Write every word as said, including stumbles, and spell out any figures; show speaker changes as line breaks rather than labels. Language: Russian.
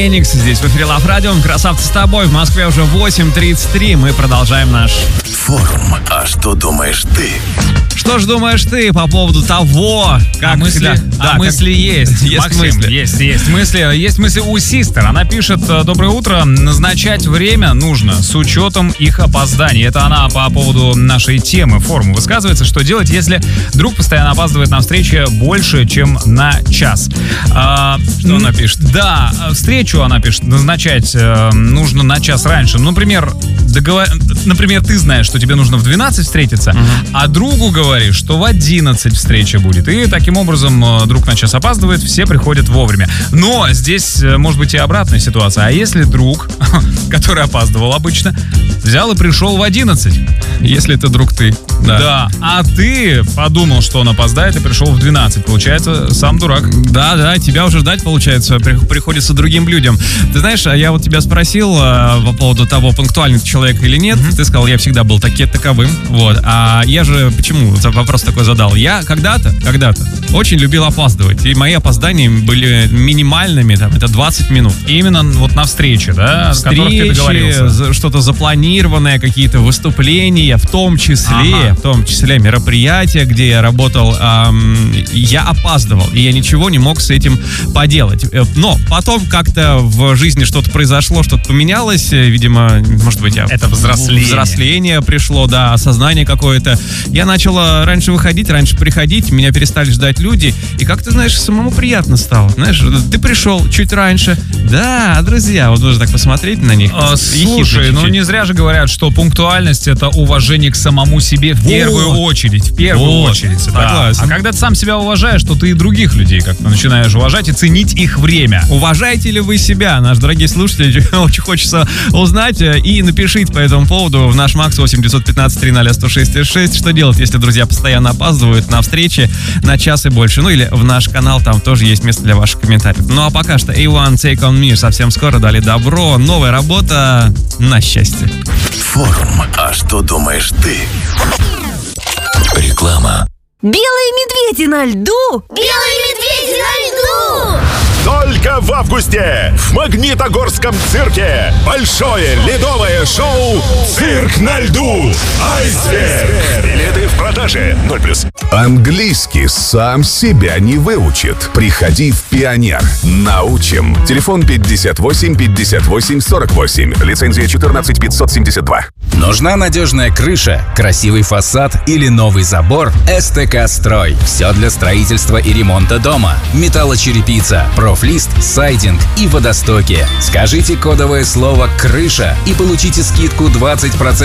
Феникс здесь в эфире Love Radio. Красавцы с тобой. В Москве уже восемь тридцать три. Мы продолжаем наш
форум. А что думаешь ты?
Что ж думаешь ты по поводу того, как
а мысли,
всегда...
да,
а
мысли
как...
есть.
Есть
Максим,
мысли.
Есть, есть мысли. Есть мысли у Систер. Она пишет: доброе утро. Назначать время нужно с учетом их опозданий. Это она по поводу нашей темы форума высказывается. Что делать, если друг постоянно опаздывает на встрече больше, чем на час? А,
что она пишет?
Да, встречу она пишет назначать э, нужно на час раньше. Например, договор... Например, ты знаешь, что тебе нужно в двенадцать встретиться, uh-huh. а другу говоришь, что в одиннадцать встреча будет. И таким образом друг на час опаздывает, все приходят вовремя. Но здесь может быть и обратная ситуация. А если друг, который опаздывал обычно, взял и пришел в одиннадцать?
Если это друг ты. Да.
Да. А ты подумал, что он опоздает, и пришел в двенадцать. Получается, сам дурак.
Да, да, тебя уже ждать, получается, приходится другим людям. Ты знаешь, я вот тебя спросил э, по поводу того, пунктуальный ты человек или нет. Mm-hmm. Ты сказал, я всегда был таки, таковым. Вот. А я же почему вопрос такой задал? Я когда-то, когда-то очень любил опаздывать. И мои опоздания были минимальными, там, это двадцать минут.
И именно вот на встрече, да?
Встречи, что-то запланированное, какие-то выступления, в том числе, ага. в том числе мероприятия, где я работал, эм, я опаздывал, и я ничего не мог с этим поделать. Но потом как-то в жизни что-то произошло, что-то поменялось, видимо, может быть, я...
Это взросление.
Взросление пришло, да, осознание какое-то. Я начал раньше выходить, раньше приходить, меня перестали ждать люди, и как-то, знаешь, самому приятно стало. Знаешь, ты пришел чуть раньше, да, друзья, вот нужно так посмотреть на них.
А, слушай, ну не зря же говорят, что пунктуальность — это уважение к самому себе в вот. первую очередь. В первую
вот.
очередь. Да. А когда ты сам себя уважаешь, то ты и других людей как-то начинаешь уважать и ценить их время.
Уважаете ли вы себя, наши дорогие слушатели? Очень хочется узнать. И напишите по этому поводу в наш Макс восемь девятьсот пятнадцать три ноль сто шесть шесть. Что делать, если друзья постоянно опаздывают на встречи на час и больше? Ну или в наш канал, там тоже есть место для ваших комментариев. Ну а пока что эй уан Take On Me совсем скоро дали добро. Новая работа на счастье.
Форум. А что думаешь ты? Реклама.
Белые медведи на льду!
Белые медведи на льду!
Только в августе в Магнитогорском цирке большое ледовое шоу «Цирк на льду». Айсберг. Билеты в продаже. ноль плюс.
Английский сам себя не выучит. Приходи в Пионер. Научим. Телефон пятьдесят восемь пятьдесят восемь сорок восемь. Лицензия четырнадцать пятьсот семьдесят два.
Нужна надежная крыша, красивый фасад или новый забор? СТК «Строй». Все для строительства и ремонта дома. Металлочерепица, профлист, сайдинг и водостоки. Скажите кодовое слово «крыша» и получите скидку двадцать процентов